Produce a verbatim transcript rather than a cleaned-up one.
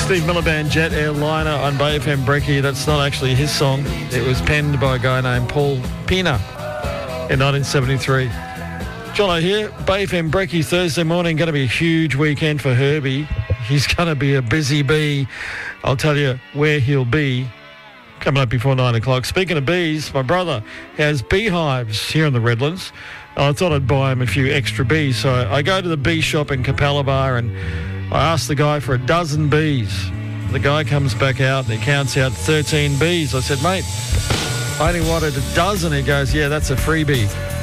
Steve Miller Band, Jet Airliner on Bay F M Brekkie. That's not actually his song. It was penned by a guy named Paul Pina in nineteen seventy-three. Jono here, Bay F M Brekkie, Thursday morning. Going to be a huge weekend for Herbie. He's going to be a busy bee. I'll tell you where he'll be coming up before nine o'clock. Speaking of bees, my brother has beehives here in the Redlands. I thought I'd buy him a few extra bees. So I go to the bee shop in Capalaba and I asked the guy for a dozen bees. The guy comes back out and he counts out thirteen bees. I said, mate, I only wanted a dozen. He goes, yeah, that's a freebie.